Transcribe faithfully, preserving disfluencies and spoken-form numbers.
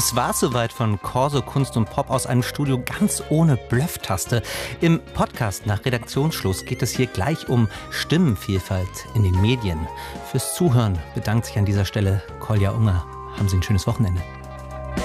Das war soweit von Corso Kunst und Pop aus einem Studio ganz ohne Blufftaste. Im Podcast nach Redaktionsschluss geht es hier gleich um Stimmenvielfalt in den Medien. Fürs Zuhören bedankt sich an dieser Stelle Kolja Unger. Haben Sie ein schönes Wochenende.